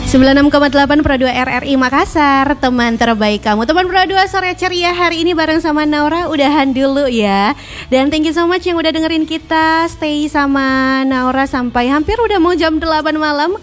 96,8 Pro 2 RRI Makassar, teman terbaik kamu. Teman Pro 2 sore ceria hari ini bareng sama Naura, udahan dulu ya. Dan thank you so much yang udah dengerin kita, stay sama Naura sampai hampir udah mau jam 8 malam.